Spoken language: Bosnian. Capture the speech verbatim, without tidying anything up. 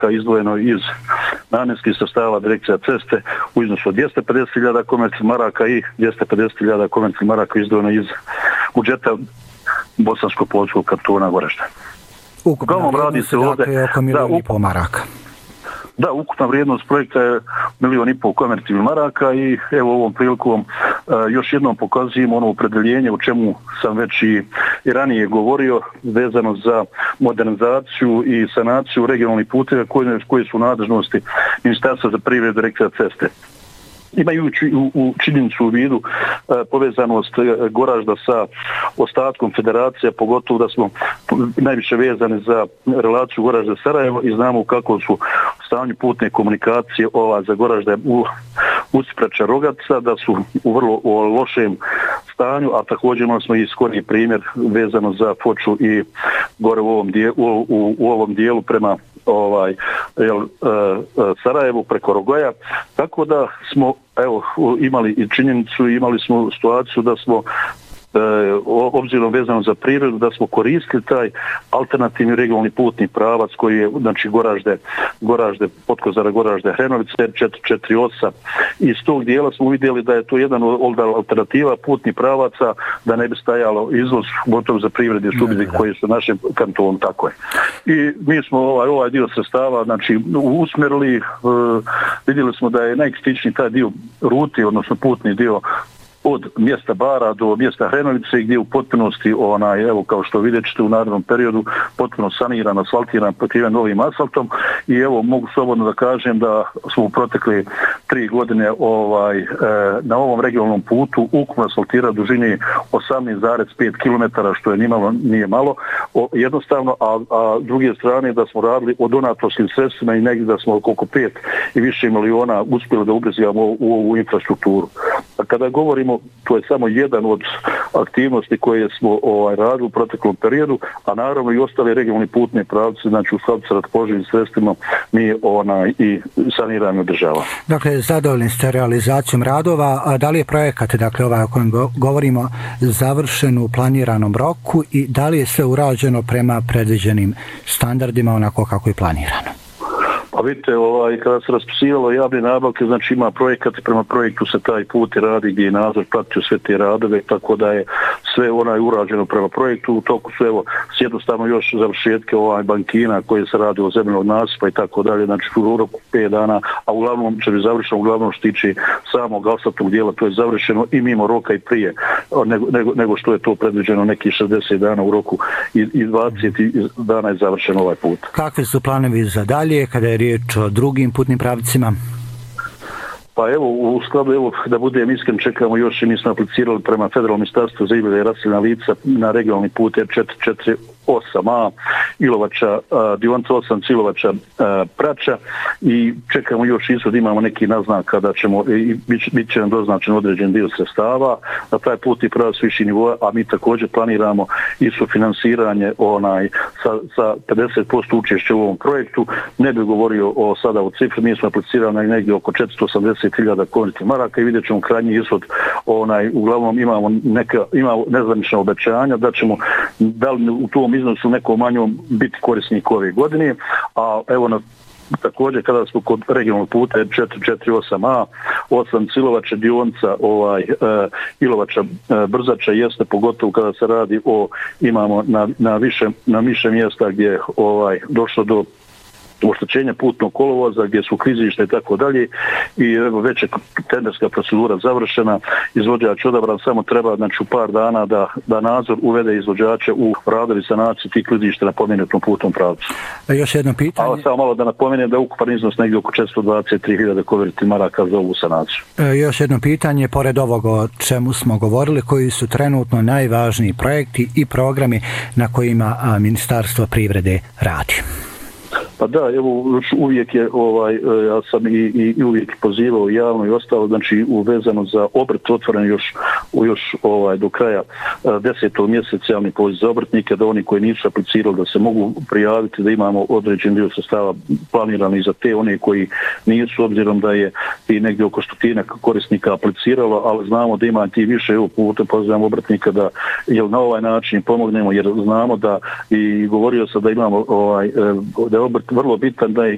izdvojeno iz namjenskih sredstava Direkcija ceste u iznosu od dvjesto pedeset hiljada komercijalnih maraka i dvjesto pedeset hiljada komercijalnih maraka izdvojeno iz budžeta Bosansko-Poljskog kantona Goražde. Ukupna vrijednost je oko milijun i pol maraka. Da, ukupna vrijednost projekta je milijon i pol komercijalnih maraka i evo ovom prilikom uh, još jednom pokazujemo ono opredeljenje o čemu sam već i, i ranije govorio vezano za modernizaciju i sanaciju regionalnih puteva koje, koje su u nadležnosti Ministarstva za privredu i Direkcija ceste. Imajući u, u činjenicu u vidu e, povezanost e, Goražda sa ostatkom federacija, pogotovo da smo najviše vezani za relaciju Goražda-Sarajevo i znamo kako su stanju putne komunikacije ova za Goražda u Uspraća Rogaca, da su u vrlo o, lošem stanju, a također imali smo i skoriji primjer vezano za Foču i gore u ovom dijelu, u, u, u ovom dijelu prema ovaj jel, uh, uh, Sarajevu preko Rogoja, tako da smo evo imali i činjenicu, imali smo situaciju da smo E, obzirom vezano za prirodu, da smo koristili taj alternativni regionalni putni pravac koji je, znači, Goražde, Goražde, Potkozara, Goražde, Hrenovice, četiri četiri osam. I iz tog dijela smo vidjeli da je to jedan od alternativa putnih pravaca, da ne bi stajalo izvoz gotovo za privrede subjekte koji su našem kantonu, tako je. I mi smo ovaj, ovaj dio sredstava, znači, usmjerili, e, vidjeli smo da je najkritičniji taj dio ruti, odnosno putni dio od mjesta Bara do mjesta Hrenovice gdje u potpunosti, onaj, evo kao što vidjet ćete u narednom periodu, potpuno saniran, asfaltiran, pokriven novim asfaltom i evo mogu slobodno da kažem da smo u protekle tri godine ovaj, e, na ovom regionalnom putu ukupno asfaltira dužini osamnaest zarez pet kilometara, što je nimalo, nije malo, o, jednostavno, a, a druge strane da smo radili o donatorskim sredstvima i negdje da smo oko pet i više miliona uspjeli da ubrizgamo u, u ovu infrastrukturu. A kada govorimo, to je samo jedan od aktivnosti koje smo ovaj, radili u proteklom periodu, a naravno i ostale regionalni putne pravce, znači u skladu sa raspoloživim sredstvima mi onaj, i saniramo i održavamo. Dakle, zadovoljni ste realizacijom radova, a da li je projekat, dakle ovaj o kojem govorimo, završen u planiranom roku i da li je sve urađeno prema predviđenim standardima onako kako je planirano? Pa vidite, ovaj, kada se raspisivalo javne nabavke, znači ima projekat, prema projektu se taj put radi gdje je nadzor pratio sve te radove, tako da je sve onaj urađeno prema projektu. U toku su evo s jednostavno još završetke ovaj bankina koje se radi o zemljenog nasipa i tako dalje, znači u roku pet dana, a uglavnom će biti završeno, uglavnom što tiče samog asfaltnog dijela, to je završeno i mimo roka i prije, nego, nego, nego što je to predviđeno neki šezdeset dana u roku i, i dvadeset dana je završen ovaj put. Kakvi su planovi za dalje kada je riječ o drugim putnim pravcima? Pa evo, u skladu, evo, da budem iskren, čekamo još i mi smo aplicirali prema Federalnom ministarstvu za izglede i raseljena lica na regionalni put R četiri četiri osam A Ilovača, Divanca osam Ilovača Prača i čekamo još ishod, imamo neki naznaka da ćemo, i bit će nam doznačen određen dio sredstava na taj put i pravac viši nivoa, a mi također planiramo i sufinansiranje onaj, sa, sa pedeset posto učešća u ovom projektu. Ne bih govorio o, sada o cifri, mi smo aplicirali negdje oko četiristo osamdeset hiljada komercijalnih maraka i vidjet ćemo krajnji ishod, onaj, uglavnom imamo neka, imamo nezvanična obećanja da ćemo, da li u tom iznosu nekom manjom biti korisnik ove godine, a evo na također kada smo kod regionalnog puta četiri četiri osam A, osam Ilovača Dionca, ovaj, e, Ilovača e, Brzača jeste, pogotovo kada se radi o, imamo na, na, više, na više mjesta gdje ovaj, došlo do oštećenja putnog kolovoza gdje su klizišta i tako dalje i evo već je tenderska procedura završena, izvođač odabran, samo treba znači u par dana da, da nadzor uvede izvođače u radovi sanacije tih klizišta na pomenutom putnom pravcu. A još jedno pitanje. A samo malo da napomenem da je ukupan iznos negdje oko četiristo dvadeset tri hiljade komercijalnih maraka za ovu sanaciju. E, još jedno pitanje, pored ovog o čemu smo govorili, koji su trenutno najvažniji projekti i programi na kojima a, Ministarstvo privrede radi? Pa da, evo, uvijek je, ovaj, ja sam i, i, i uvijek pozivao javno i ostalo, znači uvezano za obrt otvoren još, još ovaj, do kraja desetog mjeseca javni poziv za obrtnike, da oni koji nisu aplicirali da se mogu prijaviti, da imamo određen dio sredstava planirani za te, one koji nisu, obzirom da je i negdje oko stotinak korisnika apliciralo, ali znamo da ima ti više, evo putem pozivam obrtnika da jel, na ovaj način pomognemo, jer znamo da i govorio sam da imamo ovaj, da je obrt vrlo bitan, da je